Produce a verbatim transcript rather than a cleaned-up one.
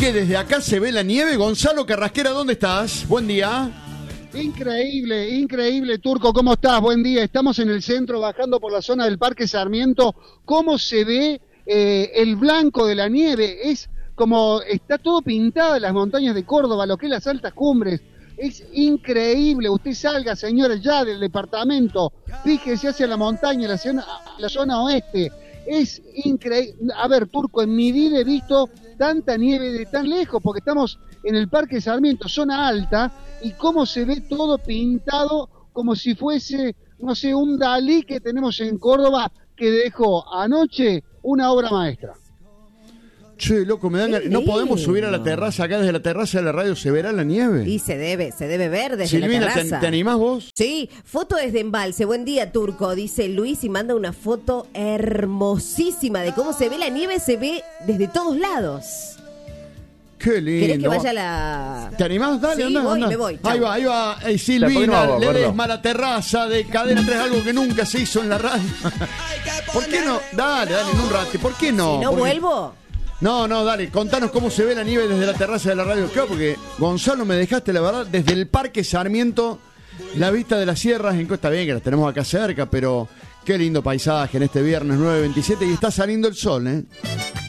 que desde acá se ve la nieve. Gonzalo Carrasquera, ¿dónde estás? Buen día. Increíble, increíble, Turco, ¿cómo estás? Buen día. Estamos en el centro, bajando por la zona del Parque Sarmiento. ¿Cómo se ve eh, el blanco de la nieve? Es como, está todo pintado en las montañas de Córdoba, lo que es las altas cumbres. Es increíble. Usted salga, señores, ya del departamento, fíjese hacia la montaña, la zona, la zona oeste. Es increíble. A ver, Turco, en mi vida he visto tanta nieve de tan lejos, porque estamos en el Parque Sarmiento, zona alta, y cómo se ve todo pintado como si fuese, no sé, un Dalí que tenemos en Córdoba, que dejó anoche una obra maestra. Che, loco, me dan ganas. ¿No podemos subir a la terraza? Acá desde la terraza de la radio se verá la nieve. Y se debe, se debe ver desde Silvina, la terraza. ¿te, ¿te animás vos? Sí, foto desde Embalse. Buen día, Turco, dice Luis y manda una foto hermosísima de cómo se ve la nieve, se ve desde todos lados. Qué lindo. ¿Querés que vaya a la...? ¿Te animás? Dale, sí, anda, voy, anda. me voy. Ahí Chau. va, ahí va. Eh, Silvina, no, Ledesma, la terraza de Cadena tres, algo que nunca se hizo en la radio. ¿Por qué no? Dale, dale, en un rato. ¿Por qué no? Si no Porque... vuelvo... No, no, dale, contanos cómo se ve la nieve desde la terraza de la radio. Claro, porque Gonzalo, me dejaste, la verdad, desde el Parque Sarmiento, la vista de las sierras en Costa Bien, que las tenemos acá cerca, pero qué lindo paisaje en este viernes nueve veintisiete y está saliendo el sol, ¿eh?